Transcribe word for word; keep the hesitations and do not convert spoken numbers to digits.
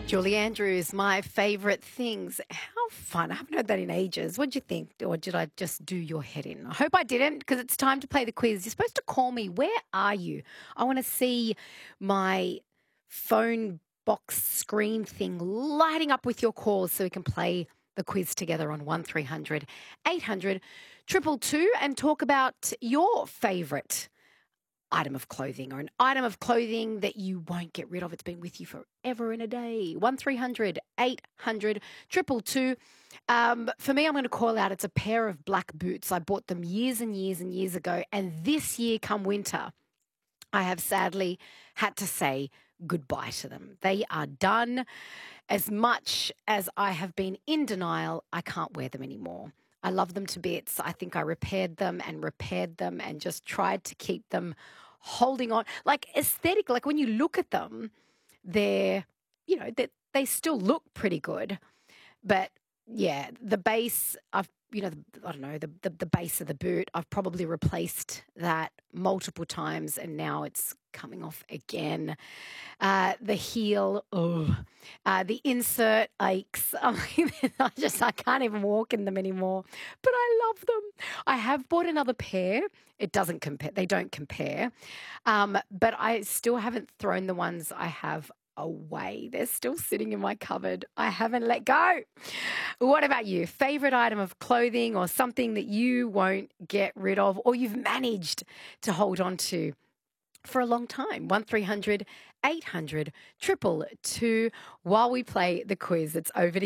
Julie Andrews, my favourite things. How fun. I haven't heard that in ages. What did you think? Or did I just do your head in? I hope I didn't, because it's time to play the quiz. You're supposed to call me. Where are you? I want to see my phone box screen thing lighting up with your calls so we can play the quiz together on one three hundred eight hundred two two two and talk about your favourite item of clothing or an item of clothing that you won't get rid of. It's been with you forever and a day. one three hundred eight hundred two two two. Um, for me, I'm going to call out, it's a pair of black boots. I bought them years and years and years ago. And this year, come winter, I have sadly had to say goodbye to them. They are done. As much as I have been in denial, I can't wear them anymore. I love them to bits. I think I repaired them and repaired them and just tried to keep them holding on. Like aesthetic, like when you look at them, they're, you know, they, they still look pretty good. But yeah, the base, I've, you know, the, I don't know, the, the, the base of the boot, I've probably replaced that multiple times and now it's coming off again. Uh, the heel, oh, uh, the insert aches. I mean, I just, I can't even walk in them anymore, but I love them. I have bought another pair. It doesn't compare. They don't compare. Um, but I still haven't thrown the ones I have away. They're still sitting in my cupboard. I haven't let go. What about you? Favorite item of clothing or something that you won't get rid of or you've managed to hold on to for a long time? one three hundred eight hundred two two two while we play the quiz. It's over to you.